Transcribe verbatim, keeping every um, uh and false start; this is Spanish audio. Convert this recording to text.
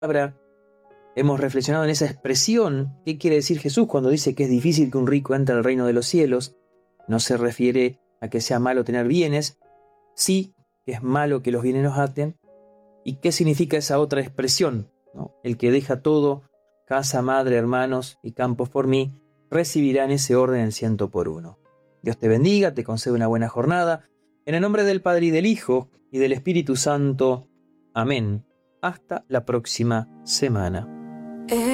palabra, hemos reflexionado en esa expresión. ¿Qué quiere decir Jesús cuando dice que es difícil que un rico entre al reino de los cielos? No se refiere a que sea malo tener bienes, sí que es malo que los bienes nos aten. ¿Y qué significa esa otra expresión, ¿no? El que deja todo, casa, madre, hermanos y campos por mí, recibirá en ese orden el ciento por uno. Dios te bendiga, te concede una buena jornada. En el nombre del Padre y del Hijo y del Espíritu Santo. Amén. Hasta la próxima semana.